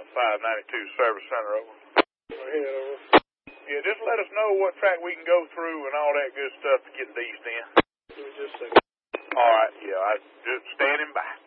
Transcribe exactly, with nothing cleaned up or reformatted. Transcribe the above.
five ninety-two Service Center, over. Go ahead, over. Yeah, just let us know what track we can go through and all that good stuff to get to the east end. Give me just a second. All right, yeah, I just standing by.